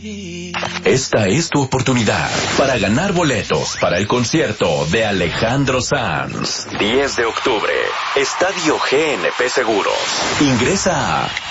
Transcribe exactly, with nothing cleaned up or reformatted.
Esta es tu oportunidad para ganar boletos para el concierto de Alejandro Sanz. diez de octubre, Estadio G N P Seguros. Ingresa a